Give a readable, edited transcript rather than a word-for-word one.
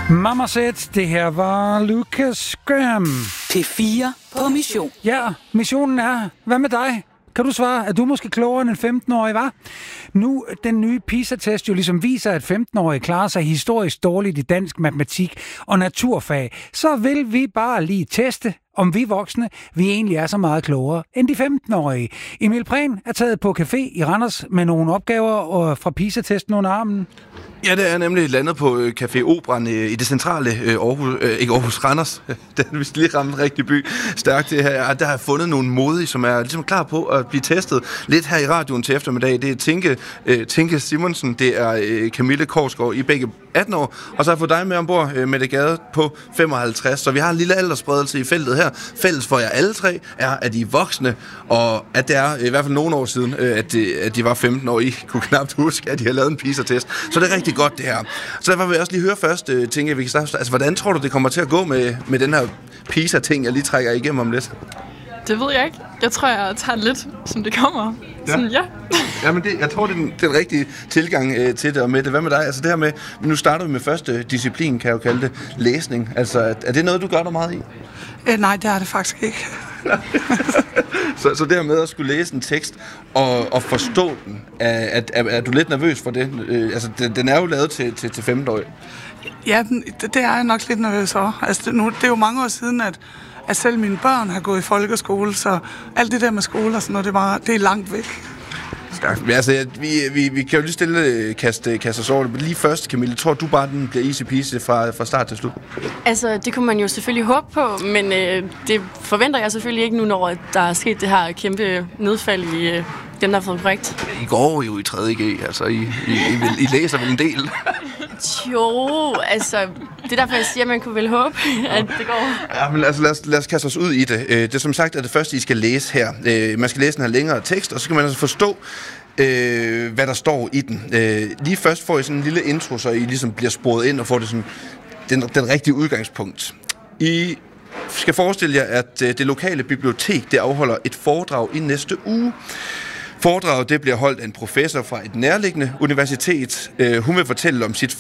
Mama said, det her var Lucas Graham. P4 på mission. Ja, missionen er, hvad med dig? Kan du svare, at du måske klogere end en 15-årig var? Nu den nye PISA-test jo ligesom viser, at 15-årige klarer sig historisk dårligt i dansk, matematik og naturfag, så vil vi bare lige teste, om vi voksne, vi egentlig er så meget klogere end de 15-årige. Emil Prehn er taget på café i Randers med nogle opgaver fra PISA-testen under armen. Ja, det er nemlig landet på Café Operan i det centrale Aarhus, Randers. Den vi lige ramme en rigtig by. Stærkt det her. Der har jeg fundet nogle modige, som er ligesom klar på at blive testet lidt her i radioen til eftermiddag. Det er Tinke Simonsen, det er Camille Korsgaard, I begge 18 år, og så har jeg fået dig med ombord, Mette Gade, på 55. Så vi har en lille aldersspredelse i feltet her. Fælles for jer alle tre er, at I er voksne, og at det er i hvert fald nogle år siden, at de var 15 år. I kunne knap huske, at de har lavet en PISA-test. Så det er rigtig godt, det her. Så derfor vil jeg også lige høre først, Tinke, vi kan starte. Altså, hvordan tror du, det kommer til at gå med den her PISA-ting, jeg lige trækker igennem om lidt? Det ved jeg ikke. Jeg tror, jeg tager lidt, som det kommer. Ja. Sådan, ja. Jamen, jeg tror, det er den rigtige tilgang til det. Og med det, hvad med dig? Altså det her med, nu starter vi med første disciplin, kan jeg jo kalde det, læsning. Altså, er det noget, du gør dig meget i? Nej, det er det faktisk ikke. så det her med at skulle læse en tekst og forstå den, er du lidt nervøs for det? Altså, den er jo lavet til 15-årige. Ja, det er jeg nok lidt nervøs for. Altså, det er jo mange år siden, at selv mine børn har gået i folkeskole, så alt det der med skole og sådan noget, det er langt væk. Men altså, vi kan jo lige stille kaste os over det. Lige først, Camille, tror du bare, den bliver easy peasy fra start til slut? Altså, det kunne man jo selvfølgelig håbe på, men det forventer jeg selvfølgelig ikke nu, når der er sket det her kæmpe nedfald i dem, der har fået korrekt. I går jo i 3.G, altså I læser vel en del? Jo, altså, det er derfor, jeg siger, at man kunne vel håbe, at det går. Ja, men altså, lad os kaste os ud i det. Det er som sagt det første, I skal læse her. Man skal læse den her længere tekst, og så kan man altså forstå, hvad der står i den. Lige først får I sådan en lille intro, så I ligesom bliver sporet ind og får det sådan den rigtige udgangspunkt. I skal forestille jer, at det lokale bibliotek, det afholder et foredrag i næste uge. Foredraget det bliver holdt af en professor fra et nærliggende universitet. Hun vil fortælle om sit